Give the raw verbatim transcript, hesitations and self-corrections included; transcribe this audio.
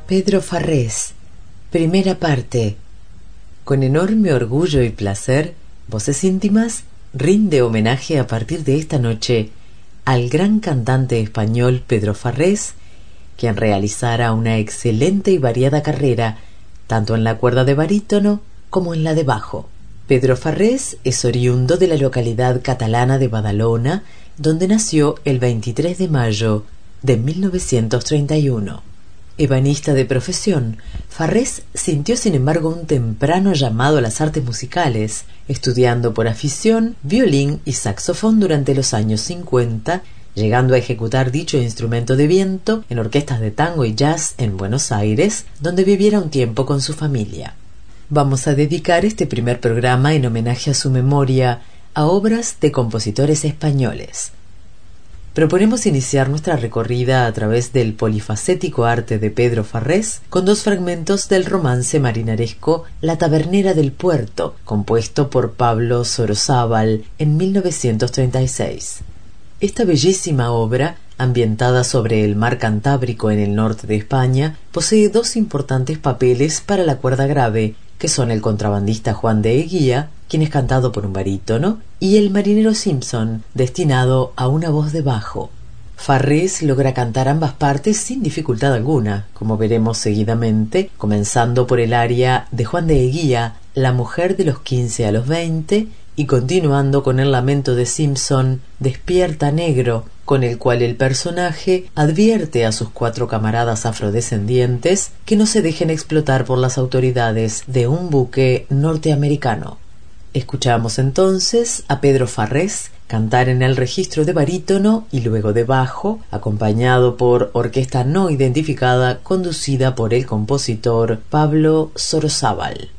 Pedro Farrés, primera parte. Con enorme orgullo y placer, Voces Íntimas rinde homenaje a partir de esta noche al gran cantante español Pedro Farrés, quien realizara una excelente y variada carrera, tanto en la cuerda de barítono como en la de bajo. Pedro Farrés es oriundo de la localidad catalana de Badalona, donde nació el veintitrés de mayo de mil novecientos treinta y uno. Ebanista de profesión, Farrés sintió sin embargo un temprano llamado a las artes musicales, estudiando por afición violín y saxofón durante los años cincuenta, llegando a ejecutar dicho instrumento de viento en orquestas de tango y jazz en Buenos Aires, donde viviera un tiempo con su familia. Vamos a dedicar este primer programa en homenaje a su memoria a obras de compositores españoles. Proponemos iniciar nuestra recorrida a través del polifacético arte de Pedro Farrés con dos fragmentos del romance marinaresco La tabernera del puerto, compuesto por Pablo Sorozábal en mil novecientos treinta y seis. Esta bellísima obra, ambientada sobre el mar Cantábrico en el norte de España, posee dos importantes papeles para la cuerda grave, que son el contrabandista Juan de Eguía, quien es cantado por un barítono, y el marinero Simpson, destinado a una voz de bajo. Farrés logra cantar ambas partes sin dificultad alguna, como veremos seguidamente, comenzando por el aria de Juan de Eguía, La mujer de los quince a los veinte, y continuando con el lamento de Simpson, Despierta negro, con el cual el personaje advierte a sus cuatro camaradas afrodescendientes que no se dejen explotar por las autoridades de un buque norteamericano. Escuchamos entonces a Pedro Farrés cantar en el registro de barítono y luego de bajo, acompañado por orquesta no identificada conducida por el compositor Pablo Sorozábal.